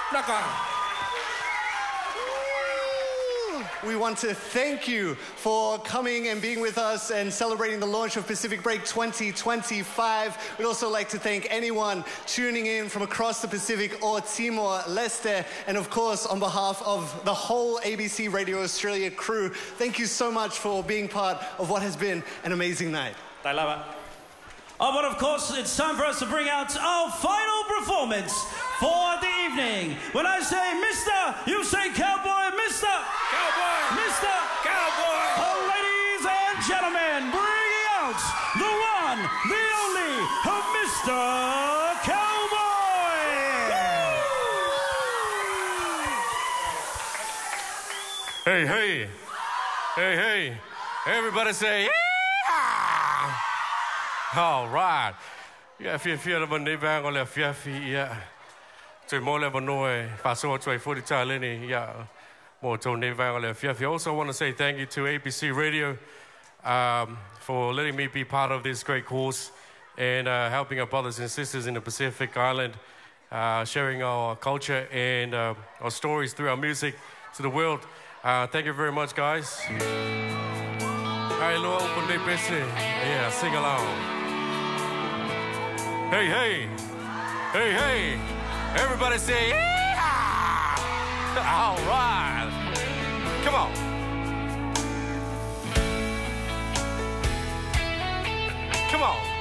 We want to thank you for coming and being with us and celebrating the launch of Pacific Break 2025. We'd also like to thank anyone tuning in from across the Pacific or Timor-Leste. And of course, on behalf of the whole ABC Radio Australia crew, thank you so much for being part of what has been an amazing night. Oh, but of course, it's time for us to bring out our final performance for the evening. When I say Mr., you say cowboy, Mr. Cowboy, Mr. Cowboy. Ladies and gentlemen, bringing out the one, the only, Mr. Cowboy. Hey, hey. Hey, hey. Everybody say, yeah! All right. Yeah, fia la bande bang ole fia yeah. Toi mo le bonoe paso toi 40 taleni yeah. Mo to ne bang ole fia. Also want to say thank you to ABC Radio for letting me be part of this great cause and helping our brothers and sisters in the Pacific Island, sharing our culture and our stories through our music to the world. Thank you very much, guys. Hey, Lord, open day business. Yeah, sing along. Hey, hey, hey, hey, everybody say, yeah! All right, come on. Come on.